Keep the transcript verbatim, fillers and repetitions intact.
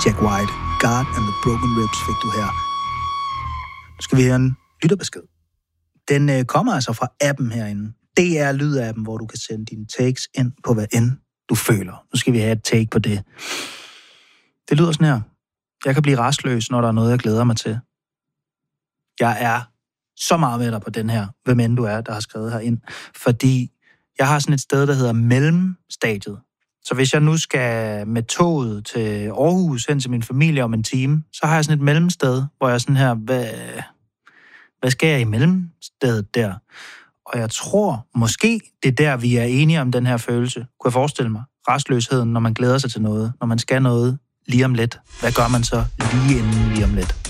Jack White, God and the Broken Ribs fik du her. Nu skal vi høre en lytterbesked. Den øh, kommer altså fra appen herinde. Det er lydappen, hvor du kan sende dine takes ind på hvad end du føler. Nu skal vi have et take på det. Det lyder sådan her. Jeg kan blive rastløs, når der er noget, jeg glæder mig til. Jeg er så meget med dig på den her, hvem end du er, der har skrevet her ind. Fordi jeg har sådan et sted, der hedder mellemstadiet. Så hvis jeg nu skal med toget til Aarhus hen til min familie om en time, så har jeg sådan et mellemsted, hvor jeg sådan her, hvad, hvad skal jeg i mellemstedet der? Og jeg tror, måske det er der, vi er enige om den her følelse. Kunne jeg forestille mig? Rastløsheden, når man glæder sig til noget, når man skal noget lige om lidt. Hvad gør man så lige inden lige om lidt?